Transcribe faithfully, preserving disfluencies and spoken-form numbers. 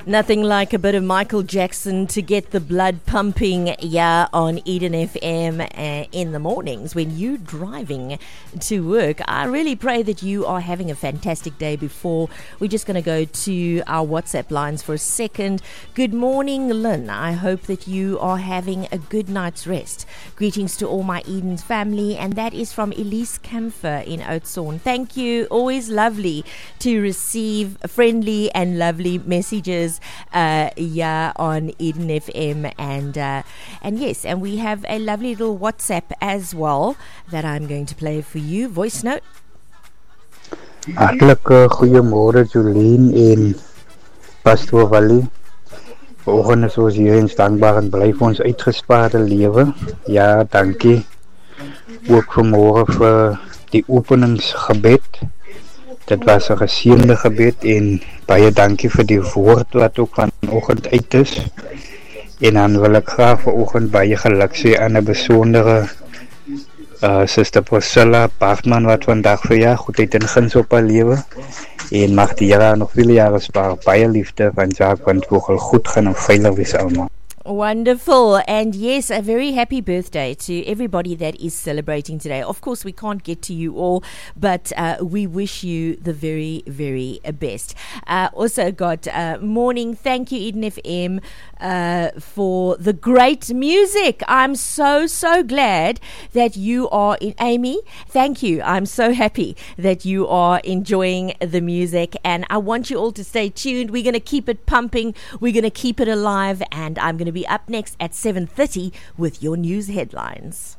Nothing like a bit of Michael Jackson to get the blood pumping, yeah, on Eden F M uh, in the mornings when you're driving to work. I really pray that you are having a fantastic day. Before we're just going to go to our WhatsApp lines for a second. Good morning, Lynn. I hope that you are having a good night's rest. Greetings to all my Eden's family, and that is from Elise Camphor in Oudtshoorn. Thank you. Always lovely to receive friendly and lovely messages uh, yeah, on Eden F M, and uh, and yes, and we have a lovely little WhatsApp as well that I'm going to play for you. Voice note. Hartlike goeiemôre Jolien en Pastor Wally. Vanoggend is ons hier eens dankbaar en bly vir ons uitgespaarde lewe. Ja, dankie. Ook vanmôre vir die openingsgebed. Dit was 'n geseënde gebed en baie dankie vir die woord wat ook vanoggend uit is. En dan wil ek graag vanoggend baie geluk sê aan 'n besondere uh, Suster Priscilla Bartman wat vandag verjaar. Goedheid en guns op haar lewe. En mag die Here nog vele jare spaar. Baie liefde van Jacques van Vogel. Goed gaan en veilig wees almal. Wonderful. And yes, a very happy birthday to everybody that is celebrating today. Of course, we can't get to you all, but uh, we wish you the very, very best. Uh, also got uh, morning. Thank you, Eden F M, uh, for the great music. I'm so, so glad that you are in. Amy, thank you. I'm so happy that you are enjoying the music, and I want you all to stay tuned. We're going to keep it pumping. We're going to keep it alive, and I'm going to be up next at seven thirty with your news headlines.